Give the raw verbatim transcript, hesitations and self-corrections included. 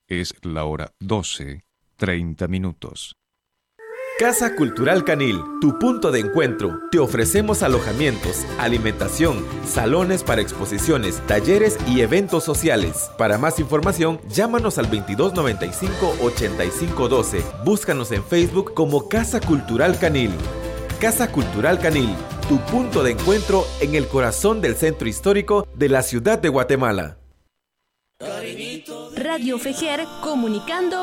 Es la hora doce, treinta minutos. Casa Cultural Canil, tu punto de encuentro. Te ofrecemos alojamientos, alimentación, salones para exposiciones, talleres y eventos sociales. Para más información, llámanos al veintidós noventa y cinco, ochenta y cinco doce. Búscanos en Facebook como Casa Cultural Canil. Casa Cultural Canil, tu punto de encuentro en el corazón del centro histórico de la ciudad de Guatemala. Radio Fejer, comunicando